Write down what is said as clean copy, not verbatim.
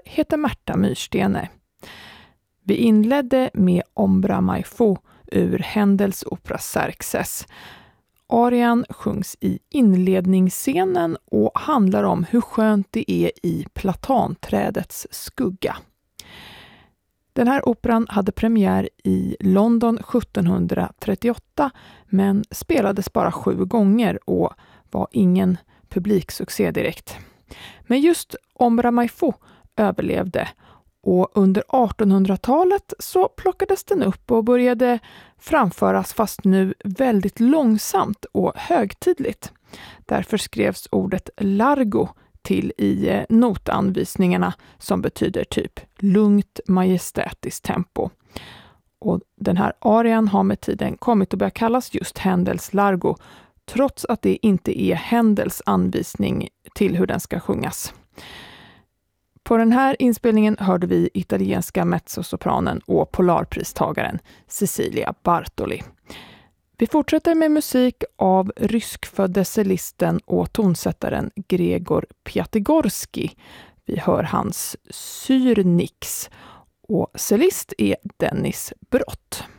heter Märta Myrstene. Vi inledde med Ombra mai fu ur Händels opera Xerxes. Arian sjungs i inledningsscenen och handlar om hur skönt det är i platanträdets skugga. Den här operan hade premiär i London 1738 men spelades bara 7 gånger och var ingen publiksuccé direkt. Men just Ombra mai fu överlevde och under 1800-talet så plockades den upp och började framföras fast nu väldigt långsamt och högtidligt. Därför skrevs ordet largo till i notanvisningarna som betyder typ lugnt majestätiskt tempo. Och den här arian har med tiden kommit att börja kallas just Händels largo trots att det inte är Händels anvisning till hur den ska sjungas. På den här inspelningen hörde vi italienska mezzosopranen och polarpristagaren Cecilia Bartoli. Vi fortsätter med musik av ryskfödde cellisten och tonsättaren Gregor Piatigorski. Vi hör hans Syrnix och cellist är Dennis Brott.